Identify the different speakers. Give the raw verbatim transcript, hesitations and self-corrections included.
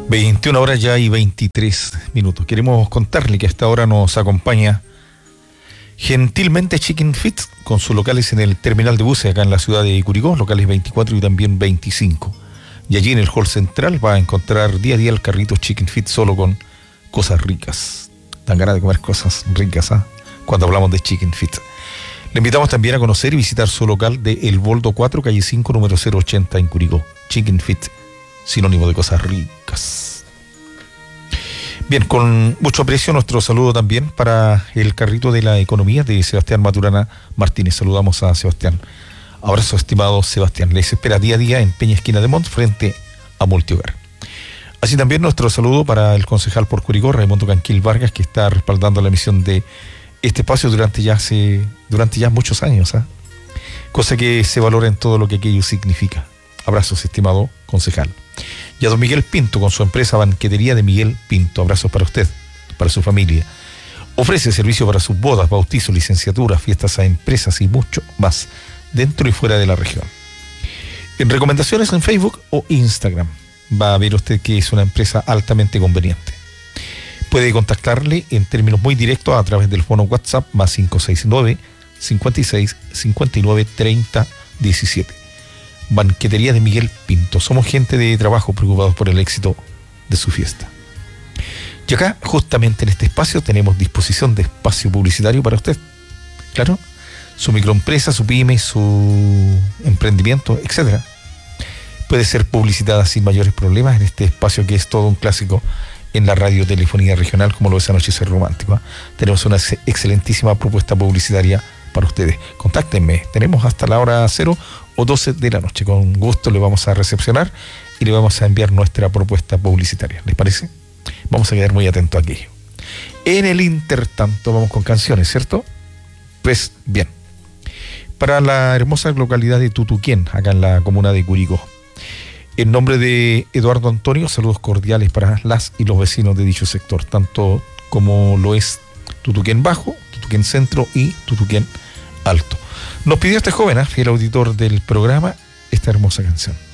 Speaker 1: veintiuna horas ya y veintitrés minutos. Queremos contarle que a esta hora nos acompaña gentilmente Chicken Fit con sus locales en el terminal de buses acá en la ciudad de Curicó, locales veinticuatro y también veinticinco. Y allí en el hall central va a encontrar día a día el carrito Chicken Fit solo con cosas ricas. Dan ganas de comer cosas ricas, ¿ah? ¿eh? Cuando hablamos de Chicken Fit. Le invitamos también a conocer y visitar su local de El Boldo cuatro, calle cinco, número cero ochenta en Curicó. Chicken Fit, sinónimo de cosas ricas. Bien, con mucho aprecio nuestro saludo también para el carrito de la economía de Sebastián Maturana Martínez. Saludamos a Sebastián. Abrazo, estimado Sebastián. Les espera día a día en Peña Esquina de Montt, frente a Multihogar. Así también nuestro saludo para el concejal por Curicó, Raimundo Canquil Vargas, que está respaldando la emisión de este espacio durante ya hace, durante ya muchos años, ¿eh? Cosa que se valora en todo lo que aquello significa. Abrazos, estimado concejal. Y a don Miguel Pinto con su empresa Banquetería de Miguel Pinto. Abrazos para usted, para su familia. Ofrece servicio para sus bodas, bautizos, licenciaturas, fiestas a empresas y mucho más, dentro y fuera de la región. En recomendaciones en Facebook o Instagram, va a ver usted que es una empresa altamente conveniente. Puede contactarle en términos muy directos a través del fono WhatsApp más cinco seis nueve, cincuenta y seis, cincuenta y nueve, treinta, diecisiete. Banquetería de Miguel Pinto. Somos gente de trabajo preocupados por el éxito de su fiesta. Y acá, justamente en este espacio, tenemos disposición de espacio publicitario para usted. Claro, su microempresa, su pyme, su emprendimiento, etcétera. Puede ser publicitada sin mayores problemas en este espacio que es todo un clásico en la radiotelefonía regional, como lo es Anochecer Romántico, ¿eh? Tenemos una excelentísima propuesta publicitaria para ustedes. Contáctenme, tenemos hasta la hora cero o doce de la noche. Con gusto le vamos a recepcionar y le vamos a enviar nuestra propuesta publicitaria. ¿Les parece? Vamos a quedar muy atentos a aquello. En el intertanto vamos con canciones, ¿cierto? Pues bien, para la hermosa localidad de Tutuquén, acá en la comuna de Curicó, en nombre de Eduardo Antonio, saludos cordiales para las y los vecinos de dicho sector, tanto como lo es Tutuquén Bajo, Tutuquén Centro y Tutuquén Alto. Nos pidió este joven, ¿eh? fiel auditor del programa, esta hermosa canción.